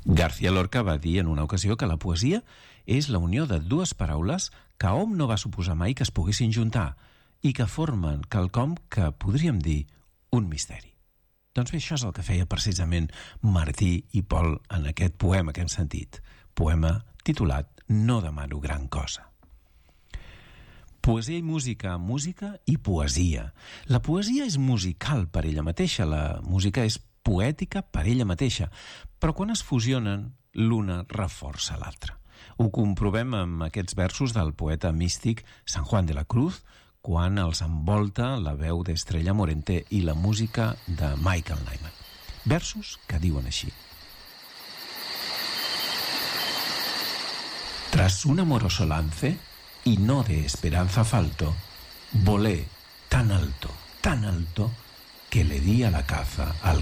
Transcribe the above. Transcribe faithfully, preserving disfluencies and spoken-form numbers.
García Lorca va dir en una ocasió que la poesia és la unió de dues paraules que hom no va suposar mai que es poguessin juntar i que formen quelcom que podríem dir un misteri. Doncs bé, això és el que feia precisament Martí i Pol en aquest poema que hem sentit, poema titulat No demano gran cosa. Poesia i música, música i poesia. La poesia és musical per ella mateixa, la música és poètica per ella mateixa, però quan es fusionen, l'una reforça l'altra. Ho comprovem amb aquests versos del poeta místic San Juan de la Cruz, quan els envolta la veu d'Estrella Morente i la música de Michael Nyman. Versos que diuen així. Tras un amoroso lance, y no de esperanza falto, volé tan alto, tan alto, que le di a la caza al